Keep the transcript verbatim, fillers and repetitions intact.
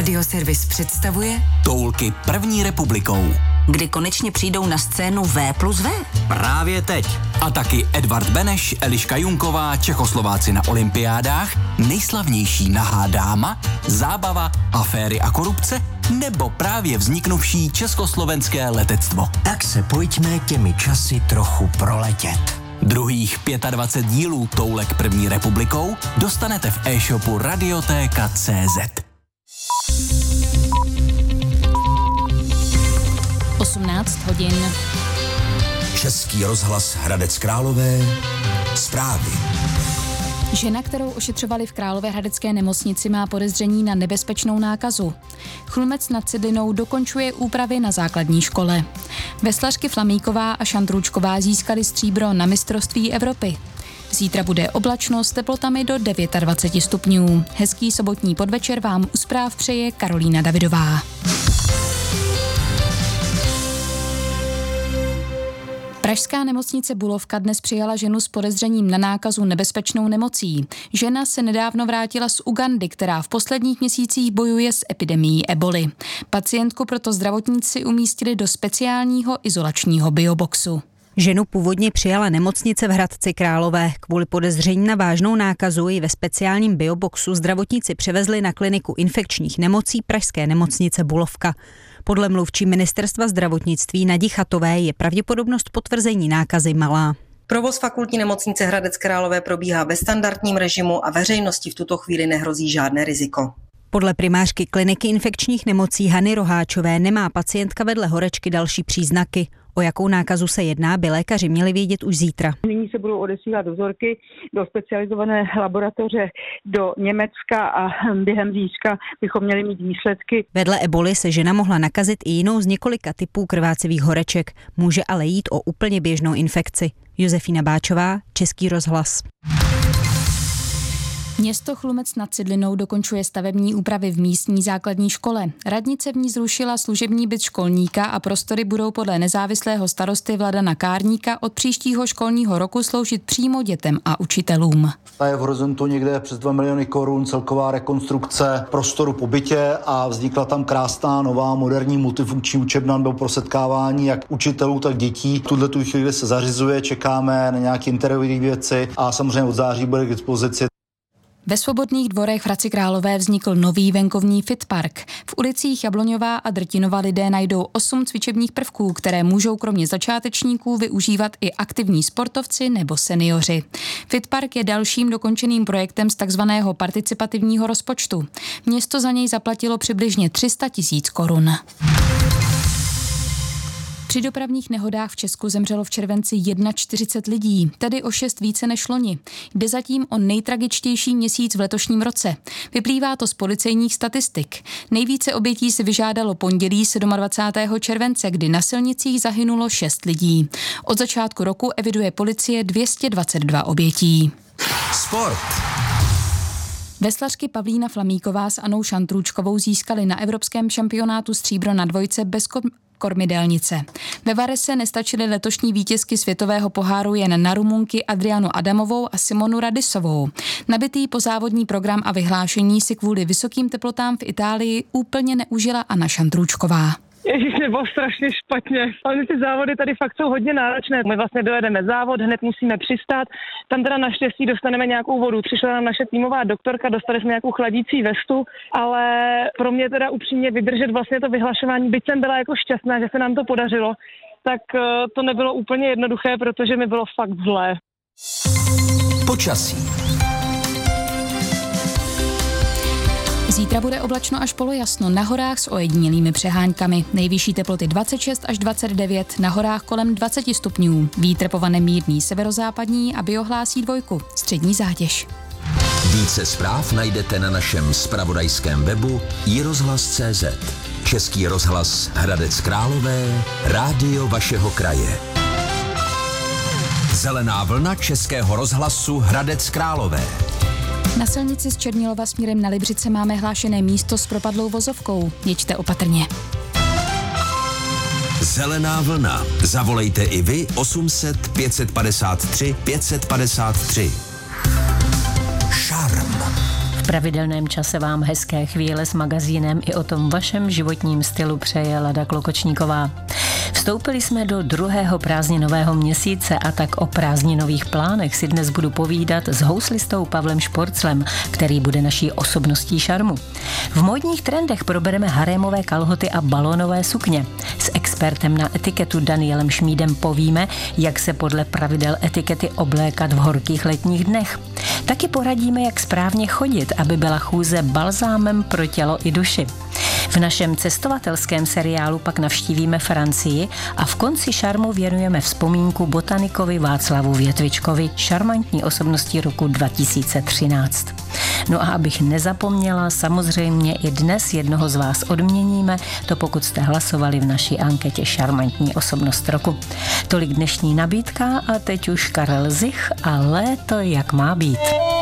Radioservis představuje Toulky první republikou. Kdy konečně přijdou na scénu V plus V? Právě teď. A taky Edvard Beneš, Eliška Junková, Čechoslováci na olympiádách, nejslavnější nahá dáma, zábava, aféry a korupce, nebo právě vzniknuvší československé letectvo. Tak se pojďme těmi časy trochu proletět. Druhých dvacet pět dílů Toulek první republikou dostanete v e-shopu Radiotéka tečka cé zet. osmnáct hodin. Český rozhlas Hradec Králové. Zprávy. Žena, kterou ošetřovali v Královéhradecké nemocnici, má podezření na nebezpečnou nákazu. Chlumec nad Cidlinou dokončuje úpravy na základní škole. Veslařky Flamíková a Šandrůčková získali stříbro na mistrovství Evropy. Zítra bude oblačno s teplotami do dvacet devět stupňů. Hezký sobotní podvečer vám u zpráv přeje Karolína Davidová. Pražská nemocnice Bulovka dnes přijala ženu s podezřením na nákazu nebezpečnou nemocí. Žena se nedávno vrátila z Ugandy, která v posledních měsících bojuje s epidemií eboli. Pacientku proto zdravotníci umístili do speciálního izolačního bioboxu. Ženu původně přijala nemocnice v Hradci Králové. Kvůli podezření na vážnou nákazu ji ve speciálním bioboxu zdravotníci převezli na kliniku infekčních nemocí pražské nemocnice Bulovka. Podle mluvčí ministerstva zdravotnictví Nadi Chatové je pravděpodobnost potvrzení nákazy malá. Provoz fakultní nemocnice Hradec Králové probíhá ve standardním režimu a veřejnosti v tuto chvíli nehrozí žádné riziko. Podle primářky kliniky infekčních nemocí Hany Roháčové nemá pacientka vedle horečky další příznaky. O jakou nákazu se jedná, by lékaři měli vědět už zítra. Nyní se budou odesílat vzorky do specializované laboratoře do Německa a během zítřka bychom měli mít výsledky. Vedle eboli se žena mohla nakazit i jinou z několika typů krvácivých horeček. Může ale jít o úplně běžnou infekci. Josefína Báčová, Český rozhlas. Město Chlumec nad Cidlinou dokončuje stavební úpravy v místní základní škole. Radnice v ní zrušila služební byt školníka a prostory budou podle nezávislého starosty Vladana Kárníka od příštího školního roku sloužit přímo dětem a učitelům. Je v horizontu někde přes dva miliony korun celková rekonstrukce prostoru po bytě a vznikla tam krásná nová moderní multifunkční učebna nebo pro setkávání jak učitelů, tak dětí. V tuhle tu chvíli se zařizuje, čekáme na nějaké interiérní věci a samozřejmě od září bude k dispozici. Ve Svobodných dvorech v Hradci Králové vznikl nový venkovní fitpark. V ulicích Jabloňová a Drtinova lidé najdou osm cvičebních prvků, které můžou kromě začátečníků využívat i aktivní sportovci nebo seniori. Fitpark je dalším dokončeným projektem z takzvaného participativního rozpočtu. Město za něj zaplatilo přibližně tři sta tisíc korun. Při dopravních nehodách v Česku zemřelo v červenci čtyřicet jedna lidí, tedy o šest více než loni. Jde zatím o nejtragičtější měsíc v letošním roce. Vyplývá to z policejních statistik. Nejvíce obětí si vyžádalo pondělí dvacátého sedmého července, kdy na silnicích zahynulo šest lidí. Od začátku roku eviduje policie dvě stě dvacet dva obětí. Sport. Veslařky Pavlína Flamíková s Anou Šandrůčkovou získaly na evropském šampionátu stříbro na dvojce bez kormidelnice. Ve Varese nestačily letošní vítězky světového poháru jen na Rumunky Adrianu Adamovou a Simonu Radisovou. Nabitý pozávodní program a vyhlášení si kvůli vysokým teplotám v Itálii úplně neužila Anna Šandrůčková. Ježíš, nebo strašně špatně. Ale ty závody tady fakt jsou hodně náročné. My vlastně dojedeme závod, hned musíme přistát. Tam teda naštěstí dostaneme nějakou vodu. Přišla nám naše týmová doktorka, dostali jsme nějakou chladící vestu, ale pro mě teda upřímně vydržet vlastně to vyhlašování, byť jsem byla jako šťastná, že se nám to podařilo, tak to nebylo úplně jednoduché, protože mi bylo fakt zlé. Počasí. Zítra bude oblačno až polojasno, na horách s ojedinělými přeháňkami. Nejvyšší teploty dvacet šest až dvacet devět, na horách kolem dvacet stupňů. Vítr povane mírný severozápadní a biohlásí dvojku, střední zátěž. Více zpráv najdete na našem zpravodajském webu i rozhlas tečka cé zet. Český rozhlas Hradec Králové, rádio vašeho kraje. Zelená vlna Českého rozhlasu Hradec Králové. Na silnici z Černilova směrem na Libřice máme hlášené místo s propadlou vozovkou. Jeďte opatrně. Zelená vlna. Zavolejte i vy osm set pět set padesát tři pět set padesát tři. Šarm. pravidelném čase vám hezké chvíle s magazínem i o tom vašem životním stylu přeje Lada Klokočníková. Vstoupili jsme do druhého prázdninového měsíce a tak o prázdninových plánech si dnes budu povídat s houslistou Pavlem Šporclem, který bude naší osobností šarmu. V módních trendech probereme harémové kalhoty a balonové sukně. S expertem na etiketu Danielem Šmídem povíme, jak se podle pravidel etikety oblékat v horkých letních dnech. Taky poradíme, jak správně chodit, aby byla chůze balzámem pro tělo i duši. V našem cestovatelském seriálu pak navštívíme Francii a v konci šarmu věnujeme vzpomínku botanikovi Václavu Větvičkovi, šarmantní osobnosti roku dva tisíce třináct. No a abych nezapomněla, samozřejmě i dnes jednoho z vás odměníme, to pokud jste hlasovali v naší anketě Šarmantní osobnost roku. Tolik dnešní nabídka a teď už Karel Zich a léto jak má být.